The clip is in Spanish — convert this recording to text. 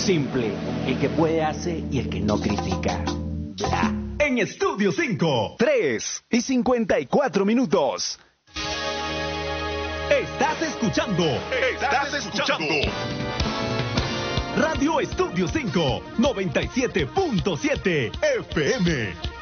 Simple, el que puede hace y el que no critica. Bla. En Estudio 5, 3:54 minutos. Estás escuchando Radio Estudio 5, 97.7 FM.